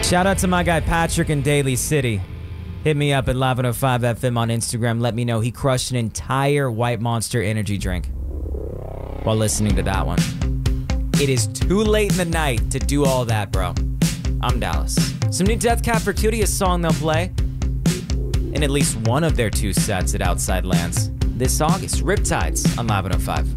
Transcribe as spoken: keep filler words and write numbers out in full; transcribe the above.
Shout out to my guy Patrick in Daly City. Hit me up at eleven oh five F M on Instagram. Let me know he crushed an entire White Monster energy drink while listening to that one. It is too late in the night to do all that, bro. I'm Dallas. Some new Death Cab for Cutie, a song they'll play in at least one of their two sets at Outside Lands this August. Riptides on eleven oh five.